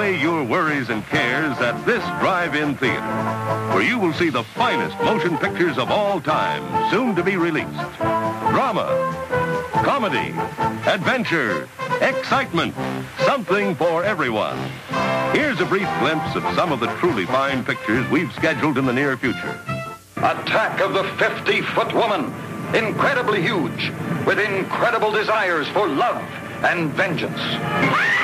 away your worries and cares at this drive-in theater, where you will see the finest motion pictures of all time, soon to be released. Drama, comedy, adventure, excitement, something for everyone. Here's a brief glimpse of some of the truly fine pictures we've scheduled in the near future. Attack of the 50-foot woman. Incredibly huge, with incredible desires for love and vengeance.